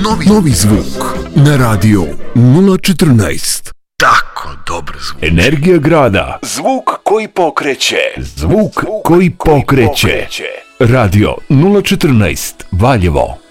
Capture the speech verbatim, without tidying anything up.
Novi, novi zvuk na radio nula četrnaest. Tako dobro zvuk. Energija grada. Zvuk koji pokreće. Zvuk, Zvuk koji, koji pokreće. pokreće. Radio nula četrnaest Valjevo.